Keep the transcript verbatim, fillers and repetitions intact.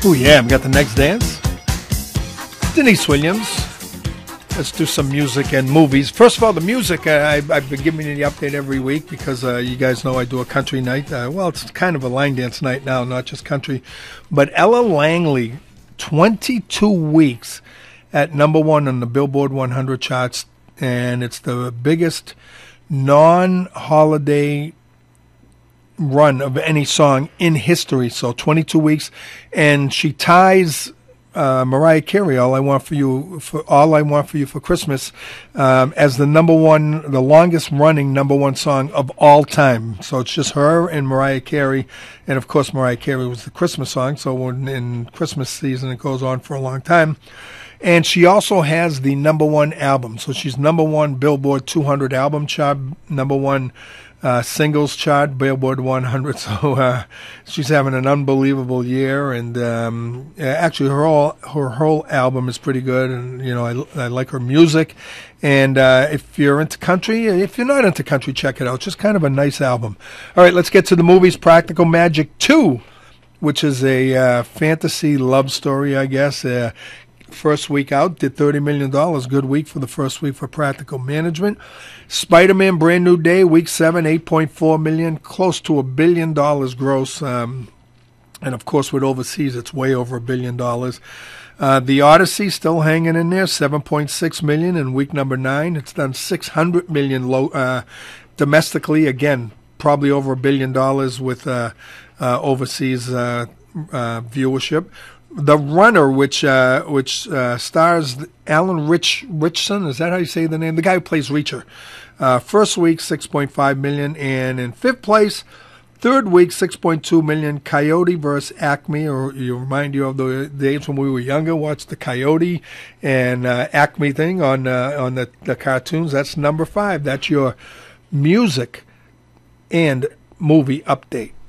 Oh yeah, we got the next dance. Denise Williams. Let's do some music and movies. First of all, the music, I, I've been giving you the update every week because uh, you guys know I do a country night. Uh, well, it's kind of a line dance night now, not just country. But Ella Langley, twenty-two weeks at number one on the Billboard one hundred charts, and it's the biggest non-holiday run of any song in history. So twenty-two weeks, and she ties uh, Mariah Carey, "All I Want for You," for "All I Want for You for Christmas," um, as the number one, the longest running number one song of all time. So it's just her and Mariah Carey, and of course Mariah Carey was the Christmas song. So when in Christmas season, it goes on for a long time. And she also has the number one album. So she's number one Billboard two hundred album chart, number one uh, singles chart, Billboard one hundred. So uh, she's having an unbelievable year. And um, actually, her whole, her whole album is pretty good. And, you know, I, I like her music. And uh, if you're into country, if you're not into country, check it out. It's just kind of a nice album. All right, let's get to the movies. Practical Magic two, which is a uh, fantasy love story, I guess. Uh, First week out, did thirty million dollars. Good week for the first week for Practical Management. Spider-Man Brand New Day, week seven, eight point four million dollars, close to a billion dollars gross. Um, and, of course, with overseas, it's way over a billion dollars. Uh, the Odyssey still hanging in there, seven point six million dollars in week number nine. It's done six hundred million dollars low, uh, domestically. Again, probably over a billion dollars with uh, uh, overseas uh, uh, viewership. The Runner, which uh, which uh, stars Alan Rich Richson, is that how you say the name? The guy who plays Reacher. Uh, first week, six point five million dollars. And in fifth place, third week, six point two million dollars. Coyote versus Acme, or you remind you of the days when we were younger, watched the Coyote and uh, Acme thing on, uh, on the, the cartoons. That's number five. That's your music and movie update.